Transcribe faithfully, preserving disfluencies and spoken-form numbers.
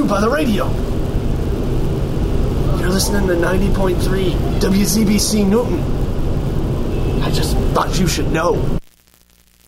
by the radio. You're listening to ninety point three W Z B C Newton. I just thought you should know.